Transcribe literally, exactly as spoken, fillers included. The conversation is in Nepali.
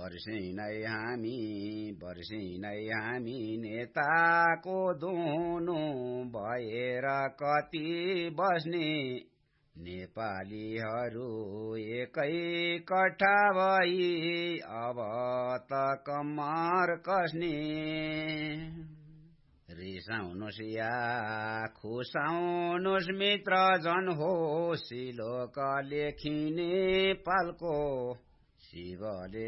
वर्षिनै हामी वर्षिनै हामी नेताको दुनु भएर कति बस्ने नेपालीहरू एकै कट्ठा भई अब त कम्मर कस्ने रिसाउनुस् या खुसाउनुस् मित्र जन हो सिलोक लेखिने पालको शिवले